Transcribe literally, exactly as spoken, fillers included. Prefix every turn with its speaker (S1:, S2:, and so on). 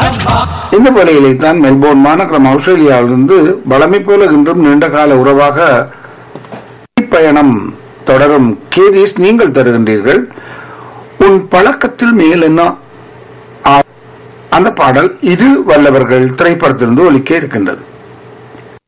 S1: இந்த வேளையிலே தான் மெல்போர்ன் மாநகரம் ஆஸ்திரேலியாவிலிருந்து வளமை போல இன்றும் நீண்ட கால உறவாக பயணம் தொடரும் கேதீஸ் நீங்கள் தருகின்றீர்கள். உன் பழக்கத்தில் மேல் என்ன அந்த பாடல் இரு வல்லவர்கள் திரைப்படத்திலிருந்து ஒலிக்க இருக்கின்றது.